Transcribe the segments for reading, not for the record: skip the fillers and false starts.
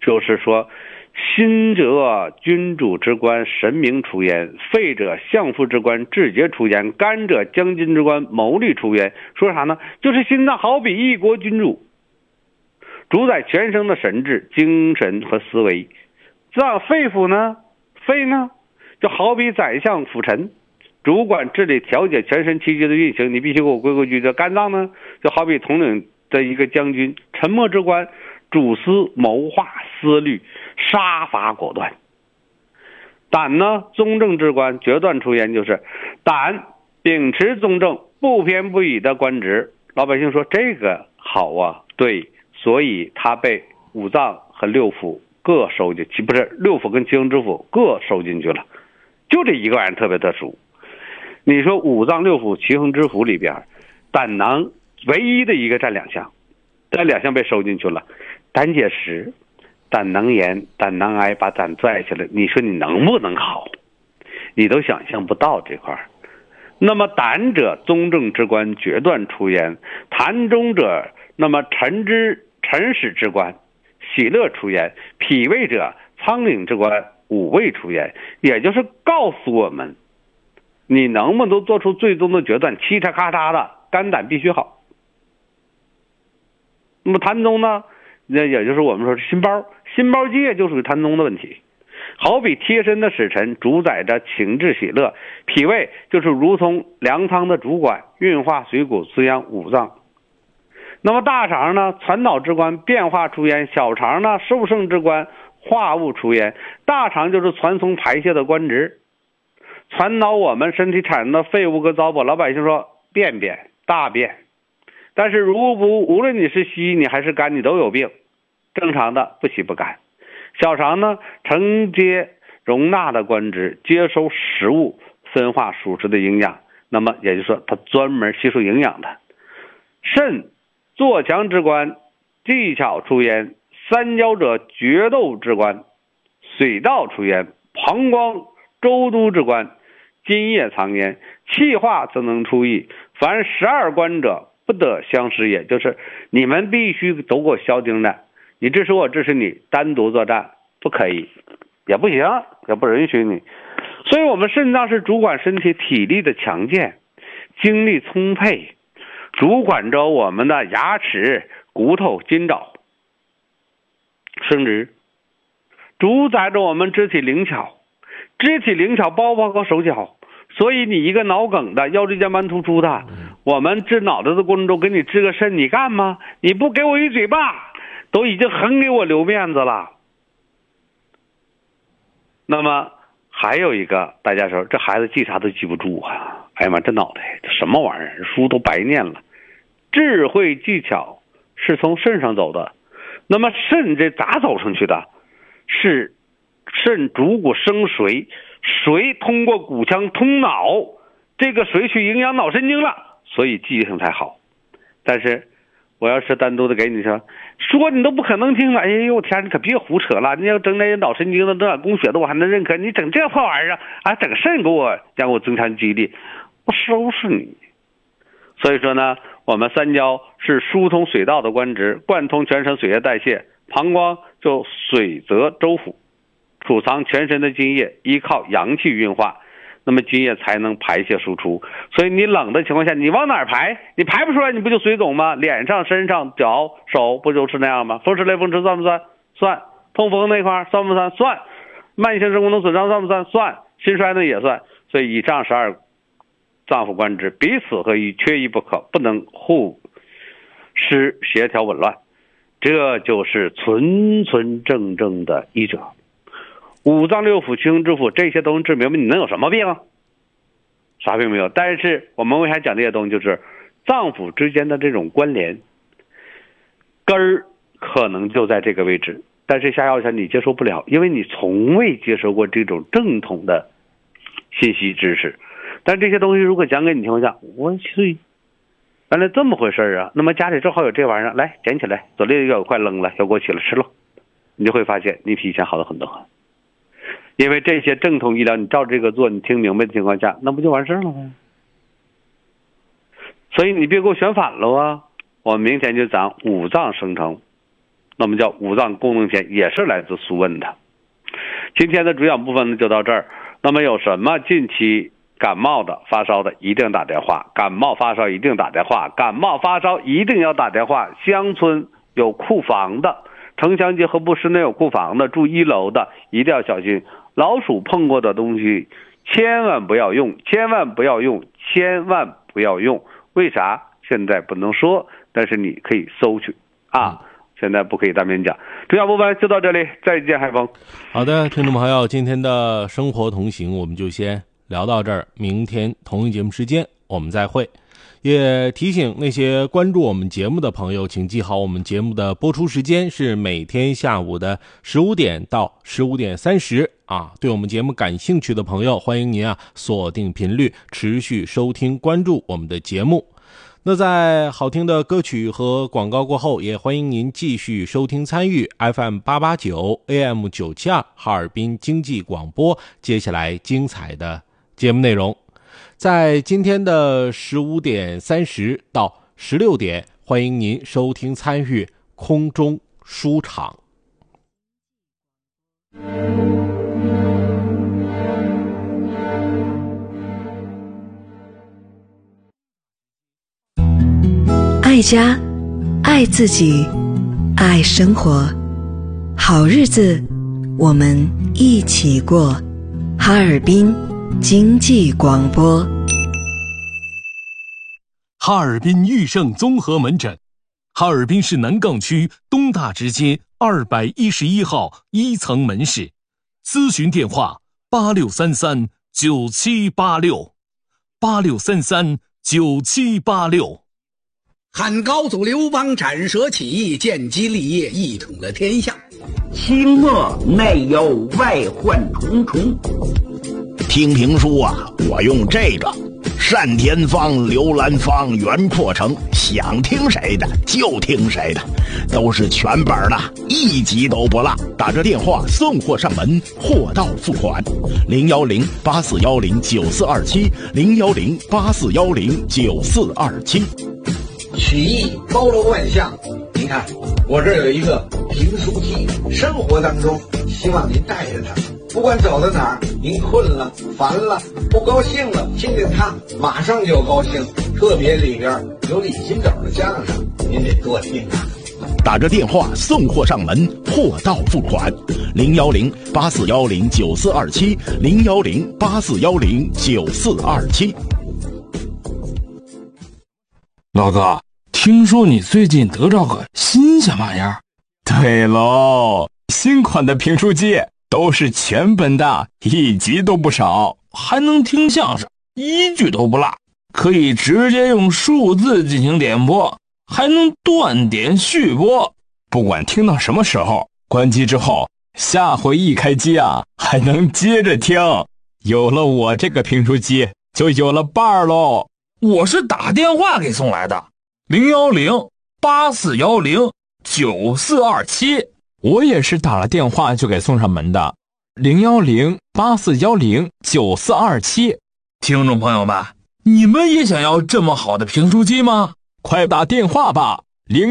就是说，心者君主之官，神明出焉；肺者相父之官，志节出焉；肝者将军之官，谋虑出焉。说啥呢？就是心脏好比一国君主，主宰全身的神志、精神和思维。肺腑呢？肺呢，就好比宰相辅臣，主管治理调节全身气机的运行，你必须给我规规矩矩。肝脏呢，就好比统领的一个将军，沉默之官，主思谋划思虑，杀伐果断。胆呢，宗正之官，决断出焉，就是胆秉持宗正，不偏不倚的官职。老百姓说这个好啊，对，所以他被五脏和六腑各收进去，不是六腑跟七横之腑各收进去了，就这一个玩意儿特别特殊。你说五脏六腑七横之腑里边，胆囊唯一的一个占2项，这2项被收进去了，胆结石、胆囊炎、胆囊癌，把胆拽起来，你说你能不能好？你都想象不到这块。那么胆者，宗正之官，决断出焉；痰中者，那么辰始之官，喜乐出焉；脾胃者，仓廪之官，五味出焉。也就是告诉我们，你能不能做出最终的决断，嘁嚓咔嚓的，肝胆必须好。那么痰中呢，那也就是我们说心包结就属于痰中的问题。好比贴身的使臣，主宰着情志喜乐；脾胃就是如同粮仓的主管，运化水谷，滋养五脏。那么大肠呢，传导之官，变化出焉；小肠呢，受盛之官，化物出焉。大肠就是传送排泄的官职，传导我们身体产生的废物和糟粕。老百姓说便便、大便，但是无论你是稀你还是干，你都有病。正常的不稀不干。小肠呢，承接容纳的官职，接收食物，分化属实的营养。那么也就是说，它专门吸收营养的。肾做强之官，技巧出焉；三焦者决斗之官，水道出焉；膀胱周都之官，津液藏焉。气化则能出益。凡12官者，不得相识也，就是你们必须都给我消停的。你支持我，支持你，单独作战不可以，也不行，也不允许你。所以我们肾脏是主管身体体力的强健，精力充沛，主管着我们的牙齿、骨头、筋爪生殖，主宰着我们肢体灵巧，包括手脚。所以你一个脑梗的、腰椎间盘突出的，我们治脑子的过程中给你治个肾，你干吗？你不给我一嘴巴，都已经很给我留面子了。那么还有一个，大家说这孩子记啥都记不住啊！哎呀妈，这脑袋这什么玩意儿，书都白念了。智慧技巧是从肾上走的，那么肾这咋走上去的？是肾主骨生水，水通过骨腔通脑，这个水去营养脑神经了，所以记忆性才好。但是我要是单独的给你说你都不可能听了。哎呦天，你可别胡扯了！你要整那些脑神经的、整供血的，我还能认可。你整这破玩意儿啊，整个肾给我增强记忆力，我收拾你！所以说呢，我们三焦是疏通水道的官职，贯通全身水液代谢；膀胱就水泽周府，储藏全身的津液，依靠阳气运化，那么津液才能排泄输出。所以你冷的情况下，你往哪儿排？你排不出来，你不就水肿吗？脸上、身上、脚、手不就是那样吗？风湿类风湿算不算？算。痛风那块算不算？算。慢性肾功能损伤算不算？算。心衰呢也算。所以以上12脏腑官职彼此合一，缺一不可，不能互失协调紊乱。这就是纯正正的医者。五脏六腑、七横之腑这些东西治明白，你能有什么病啊？啥病没有。但是我们为啥讲这些东西，就是脏腑之间的这种关联，根儿可能就在这个位置，但是下药上你接受不了，因为你从未接受过这种正统的信息知识。但这些东西如果讲给你情况下，我去，原来这么回事啊！那么家里正好有这玩意儿，来捡起来，左另一个快扔了，要给我起了吃了，你就会发现你比以前好了很多。因为这些正统医疗，你照这个做，你听明白的情况下，那不就完事了吗？所以你别给我选反了啊！我们明天就讲五脏生成， 那么叫五脏功能篇，也是来自《素问》的。今天的主讲部分呢就到这儿。那么有什么近期感冒的、发烧的，一定打电话。感冒发烧一定打电话，感冒发烧一定要打电话。乡村有库房的，城乡结合部室内有库房的，住1楼的一定要小心，老鼠碰过的东西千万不要用，千万不要用，千万不要用。为啥？现在不能说，但是你可以搜去啊。现在不可以当面讲。主讲部分就到这里，再见，海峰。 好的，听众朋友，今天的生活同行我们就先聊到这儿，明天同一节目时间我们再会。也提醒那些关注我们节目的朋友，请记好我们节目的播出时间是每天下午的15点到15点30啊。对我们节目感兴趣的朋友，欢迎您锁定频率，持续收听关注我们的节目。那在好听的歌曲和广告过后，也欢迎您继续收听参与 FM 889 AM 972哈尔滨经济广播接下来精彩的节目内容。在今天的15点30到16点，欢迎您收听参与空中书场。 爱家，爱自己，爱生活，好日子我们一起过。哈尔滨经济广播。 哈尔滨裕盛综合门诊，哈尔滨市南岗区东大直街211号1层门市，咨询电话86339786，86339786。 汉高祖刘邦斩蛇起义，建基立业，一统了天下。 清末内忧外患重重，听评书啊，我用这个单田芳、刘兰芳、袁阔成，想听谁的就听谁的，都是全本的，一集都不落。打着电话送货上门，货到付款。010-8410-9427，010-8410-9427。 曲艺包罗万象，您看我这儿有一个评书机，生活当中希望您带着它，不管走到哪儿，您困了、烦了、不高兴了，听见它马上就高兴。特别里边有李金斗的相声，您得多听啊。 打着电话送货上门，货到付款。010-8410-9427，010-8410-9427。 老哥，听说你最近得着个新鲜玩意儿？ 对喽，新款的评书机都是全本的，一集都不少， 还能听相声，一句都不落，可以直接用数字进行点播，还能断点续播， 不管听到什么时候，关机之后下回一开机啊，还能接着听。有了我这个评书机，就有了伴儿喽。 我是打电话给送来的，010-8410-9427。 我也是打了电话就给送上门的，010-8410-9427。 听众朋友们，你们也想要这么好的评书机吗？ 快打电话吧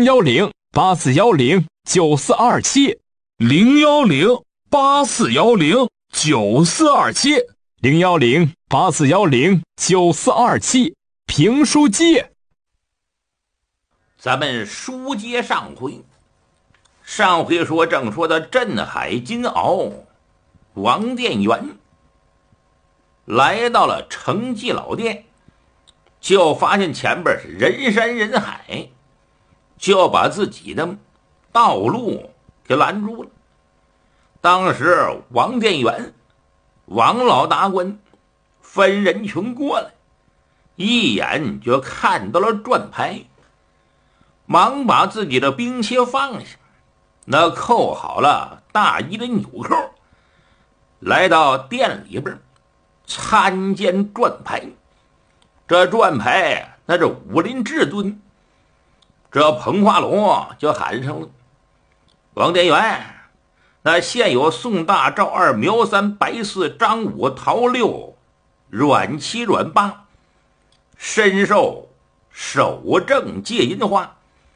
，010-8410-9427。 010-8410-9427。 010-8410-9427。评书机。 咱们书接上回，正说的镇海金鳌王殿元来到了城记老店，就发现前边是人山人海，就把自己的道路给拦住了。当时王殿元、王老大官分人群过来，一眼就看到了转牌，忙把自己的兵器放下，那扣好了大衣的纽扣，来到店里边参见转牌。这转牌那是武林至尊，这彭化龙就喊上了：王殿元，那现有宋大、赵二、苗三、白四、张五、陶六、阮七、阮八，身受守正戒银花，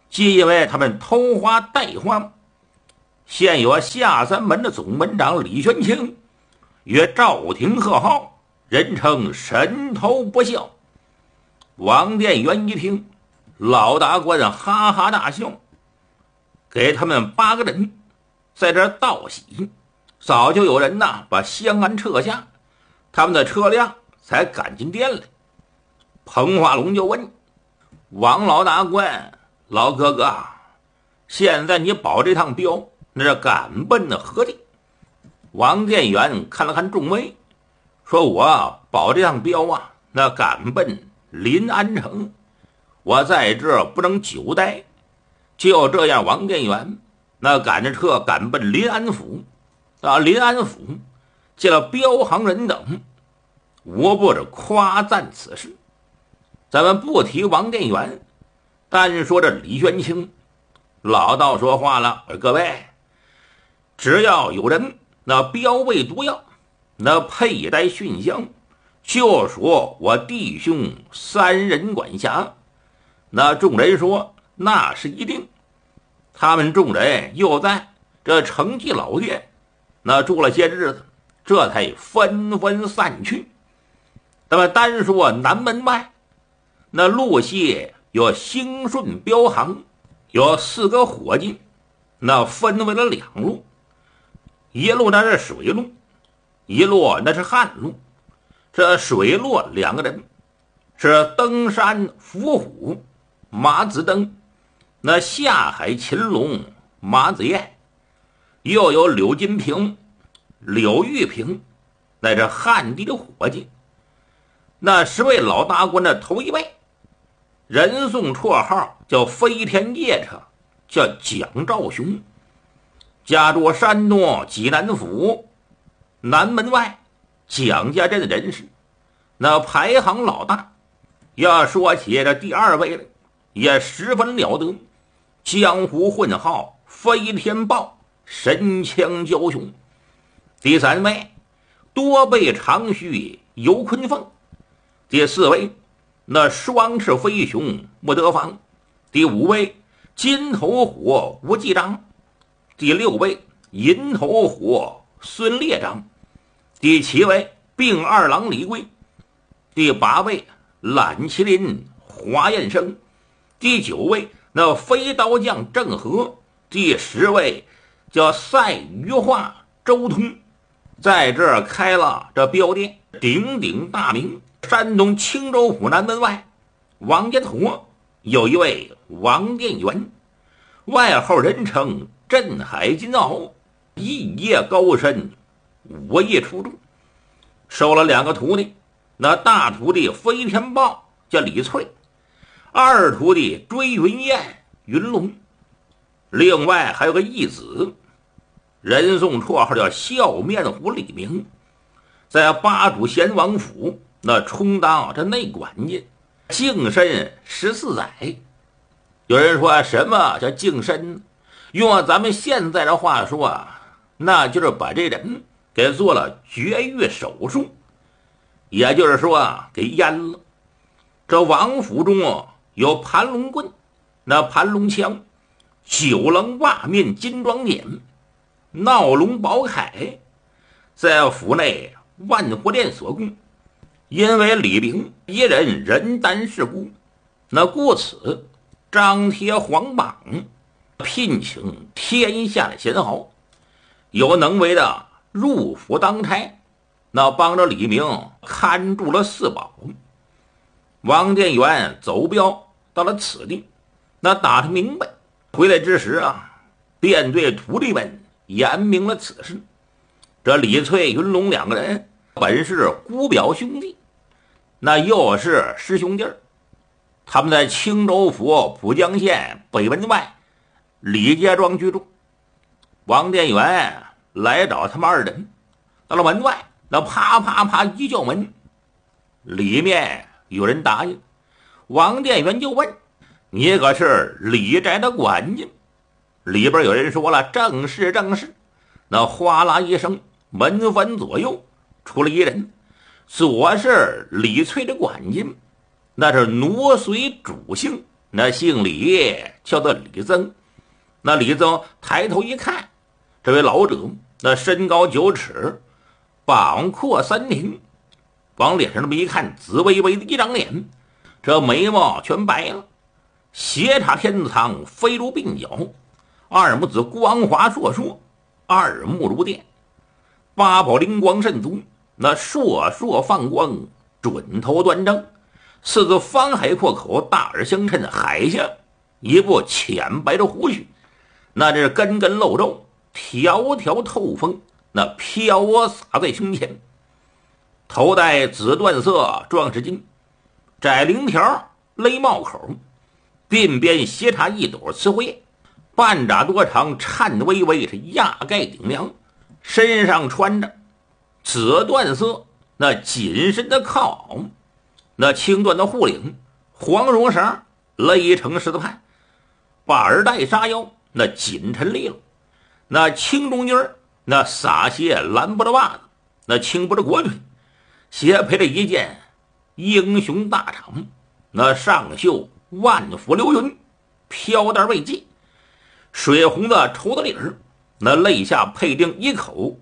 即因为他们偷花带花。现有下三门的总门长李玄清曰赵廷贺号，人称神头不孝。王殿元一听，老大官哈哈大笑，给他们8个人在这道喜。早就有人把香案撤下，他们的车辆才赶进店来。彭化龙就问王老大官：“老哥哥，现在你保这趟镖，那是赶奔何地？”王殿元看了看众位，说：“我保这趟镖那赶奔临安城，我在这不能久待。”就这样，王殿元那赶着车赶奔临安府。临安府见了镖行人等，无不是夸赞此事。咱们不提王殿元，单说这李玄清。老道说话了：“各位，只要有人那镖位毒药，那佩戴熏香，就说我弟兄3人管辖。”那众人说：“那是一定。”他们众人又在这承继老店那住了些日子，这才纷纷散去。那么单说南门外，那路系有兴顺镖行，有4个伙计，那分为了2路，一路那是水路，一路那是旱路。这水路2个人是登山伏虎马子登，那下海擒龙马子燕，又有柳金平、柳玉平，乃是汉地的伙计。那10位老大官的头一位，人送绰号叫飞天夜叉，叫蒋兆雄，家住山东济南府南门外蒋家镇的人士，那排行老大。要说起这第2位来，也十分了得，江湖混号飞天豹，神枪枭雄。第3位多背长须游坤凤。第4位那双翅飞熊莫德芳。第5位金头虎吴继章。第6位银头虎孙烈章。第7位并二郎李贵。第8位懒麒麟华彦生。第9位那飞刀将郑和。第10位叫赛鱼化周通，在这儿开了这镖店，鼎鼎大名。山东青州府南门外王家坨有一位王殿元，外号人称镇海金鳌，一业高深，武艺出众，收了2个徒弟。那大徒弟飞天豹叫李翠，二徒弟追云燕云龙，另外还有个义子，人送绰号叫笑面虎李明，在巴主贤王府那充当这内管家，净身14载。有人说什么叫净身？用咱们现在的话说那就是把这人给做了绝育手术，也就是说给阉了。这王府中有盘龙棍，那盘龙枪，九棱瓦面金装锏，闹龙宝铠，在府内万货店所供。因为李明一人人单势孤，那故此张贴皇榜，聘请天下的贤豪，有能为的入府当差，那帮着李明看住了4宝。王殿元走镖到了此地，那打听明白，回来之时便对徒弟们言明了此事。这李翠、云龙2个人本是姑表兄弟，那又是师兄弟儿，他们在青州府浦江县北门外李家庄居住。王殿元来找他们2人，到了门外，那啪啪啪一叫门，里面有人答应。王殿元就问：“你可是李宅的管家？”里边有人说了：“正是正是。”那哗啦一声，门分左右出了一人，左是李翠的管家，那是奴随主姓那姓李，叫做李增。那李增抬头一看，这位老者那身高9尺，膀阔3庭，往脸上那么一看，紫微微的一张脸，这眉毛全白了，斜插天堂，飞如鬓角，二目子光滑烁烁，二目如电，八宝灵光甚足，那烁烁放光，准头端正，四字方海阔口，大耳相衬，海下一部浅白的胡须，那这根根露肉，条条透风，那飘洒在胸前。头戴紫缎色壮士巾，窄绫条勒帽口，鬓边斜插一朵瓷灰，半拃多长，颤巍巍，是压盖顶梁。身上穿着紫缎色那紧身的靠袄，那青缎的护领，黄绒绳勒成狮子盘，把儿带纱腰，那紧沉利落，那青中衣那洒些蓝布的袜子，那青布的裹腿，斜配了一件英雄大氅，那上绣万福流云，飘带未系，水红的绸子领儿，那肋下配定一口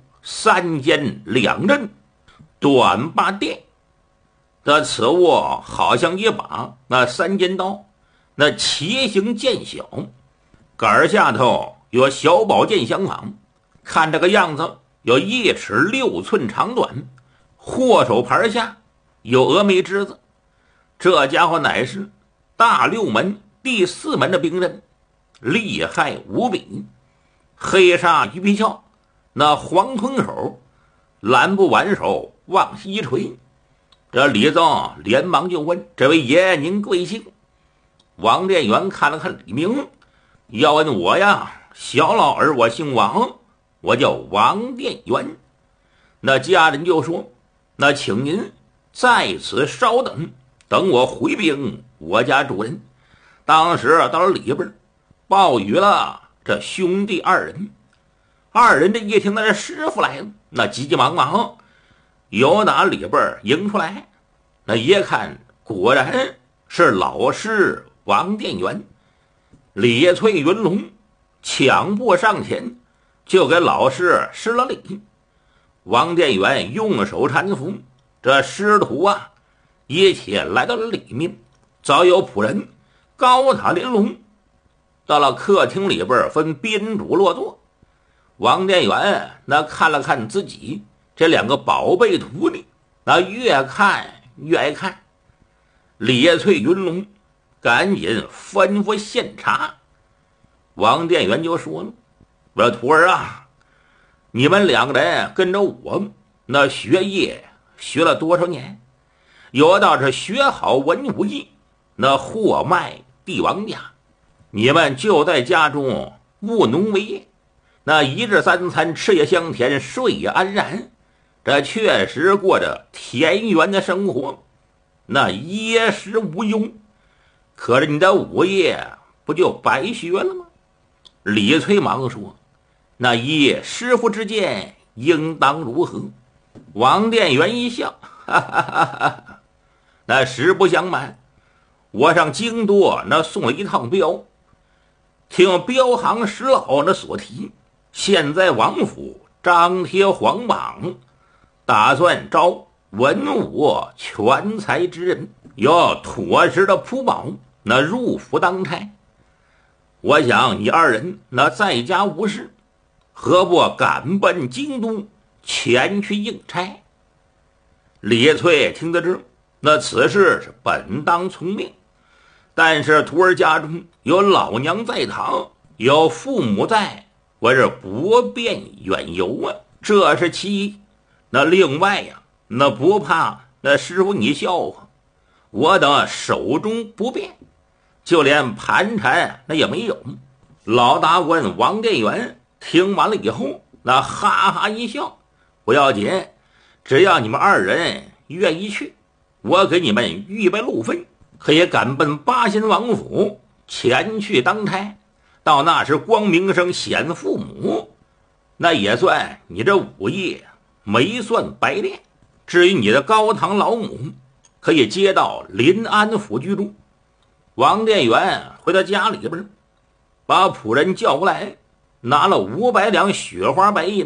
3尖2刃短把钿，那此物好像一把那3尖刀，那奇形见小，杆下头有小宝剑相仿，看这个样子有1尺6寸长短，货手牌下有峨眉枝子，这家伙乃是大六门第4门的兵刃，厉害无比。黑纱鱼皮鞘，那黄吞口，蓝布挽手往西一垂。这李增连忙就问：“这位爷您贵姓？”王店员看了看李明，要问我呀，小老儿我姓王，我叫王店员。那家人就说：“那请您在此稍等，等我回禀我家主人。”当时到了里边，报与了这兄弟2人。2人这一听那师傅来了，那急急忙忙由打里边迎出来，那一看果然是老师王店员。李翠云龙抢步上前，就给老师施了礼。王店员用手搀扶这师徒啊，一起来到了里面。早有仆人高塔连笼，到了客厅里边分宾主落座。王店员那看了看自己这2个宝贝徒弟，那越看越爱看。李翠云龙赶紧吩咐献茶。王店员就说了：“我说徒儿啊，你们2个人跟着我那学业学了多少年？有道是学好文武艺，那货卖帝王家。你们就在家中务农为业，那1日3餐，吃也香甜，睡也安然，这确实过着田园的生活，那衣食无忧。可是你的武业不就白学了吗？”李翠忙说：“那依师傅之见，应当如何？”王店员一笑：“哈哈哈哈，那实不相瞒，我上京都那送了一趟镖，听镖行石老那所提，现在王府张贴皇榜，打算招文武全才之人，要妥实的铺保，那入府当差。我想你2人那在家无事，何不赶奔京都前去应差？”李翠听得知，那此事是本当从命，但是徒儿家中有老娘在堂，有父母在，我是不便远游啊，这是其一。那另外呀，那不怕那师傅你笑话，我等手中不便，就连盘缠那也没有。老大官王店员听完了以后，那哈哈一笑：“不要紧，只要你们2人愿意去，我给你们预备路费，可以赶奔八仙王府前去当差。到那时光明生显父母，那也算你这武艺没算白练。至于你的高堂老母，可以接到临安府居住。” 王殿元回到家里边，把仆人叫过来，拿了500两雪花白银